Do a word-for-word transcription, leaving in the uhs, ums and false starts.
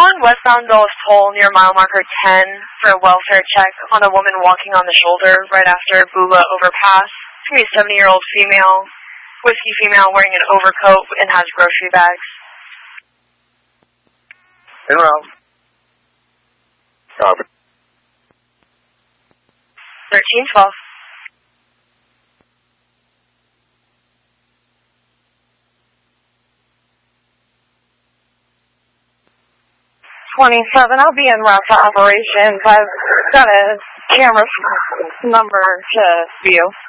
calling westbound Dulles Toll near mile marker ten for a welfare check on a woman walking on the shoulder right after Bula overpass. It's going to be a seventy-year-old female, whiskey female wearing an overcoat and has grocery bags. En route. Copy. thirteen twelve. twenty-seven, I'll be en route to operations. I've got a camera number to view.